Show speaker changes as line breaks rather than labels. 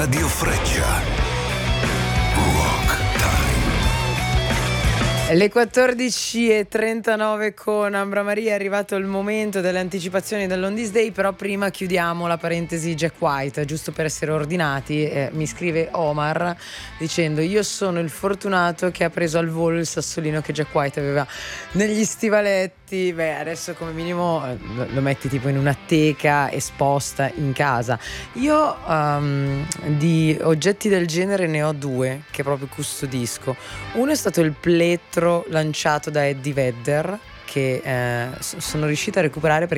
Radio Freccia. Rock Time.
Le 14:39 con Ambra Maria, è arrivato il momento delle anticipazioni dell'On Day, però prima chiudiamo la parentesi Jack White, giusto per essere ordinati. Mi scrive Omar dicendo: io sono il fortunato che ha preso al volo il sassolino che Jack White aveva negli stivaletti. Beh, adesso come minimo lo metti tipo in una teca esposta in casa. Io di oggetti del genere ne ho due che proprio custodisco. Uno è stato il plettro lanciato da Eddie Vedder, che sono riuscita a recuperare perché